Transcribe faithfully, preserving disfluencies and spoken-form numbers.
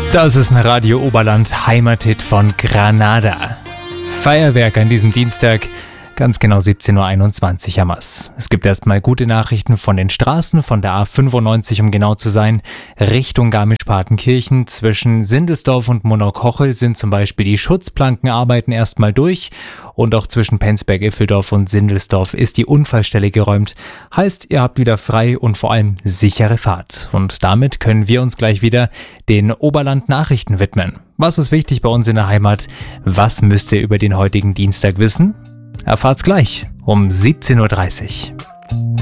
Das ist ein Radio Oberland Heimathit von Granada. Feuerwerk an diesem Dienstag, ganz genau siebzehn Uhr einundzwanzig am Ass. Es gibt erstmal gute Nachrichten von den Straßen, von der A fünfundneunzig, um genau zu sein, Richtung Garmisch-Partenkirchen. Zwischen Sindelsdorf und Monau-Kochel sind zum Beispiel die Schutzplankenarbeiten erstmal durch. Und auch zwischen Penzberg-Iffeldorf und Sindelsdorf ist die Unfallstelle geräumt. Heißt, ihr habt wieder frei und vor allem sichere Fahrt. Und damit können wir uns gleich wieder den Oberland-Nachrichten widmen. Was ist wichtig bei uns in der Heimat? Was müsst ihr über den heutigen Dienstag wissen? Erfahrt's gleich um siebzehn Uhr dreißig.